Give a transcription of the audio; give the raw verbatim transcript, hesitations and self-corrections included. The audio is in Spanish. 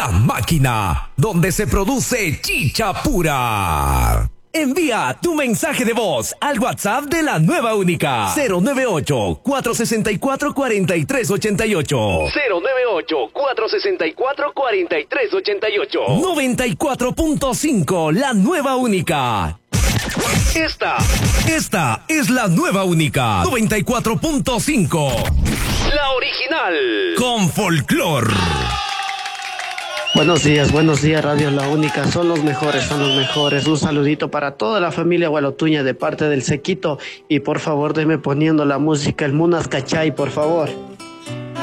La Máquina, donde se produce chicha pura. Envía tu mensaje de voz al WhatsApp de la nueva única. cero nueve ocho, cuatro seis cuatro, cuatro tres ocho ocho. cero nueve ocho, cuatro seis cuatro, cuatro tres ocho ocho. noventa y cuatro punto cinco, la nueva única. Esta. Esta es la nueva única. noventa y cuatro punto cinco. La original. Con folclor. Buenos días, buenos días, Radio La Única, son los mejores, son los mejores. Un saludito para toda la familia gualotuña de parte del Sequito y por favor denme poniendo la música El Munas Cachay, por favor.